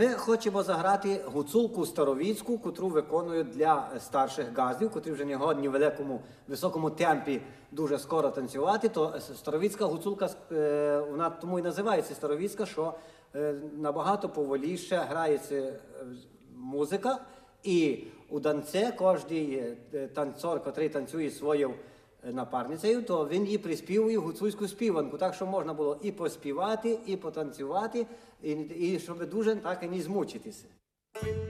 Ми хочемо заграти гуцулку старовіцьку, котру виконують для старших газдів, котрі вже не годні в великому, високому темпі дуже скоро танцювати. То старовіцька гуцулка, вона тому і називається старовіцька, що набагато поволіше грається музика. І у данце кожний танцор, котрий танцює своєю напарницею, то він їй приспівує гуцульську співанку, так що можна було і поспівати, і потанцювати, і щоб дуже так і не змучитися.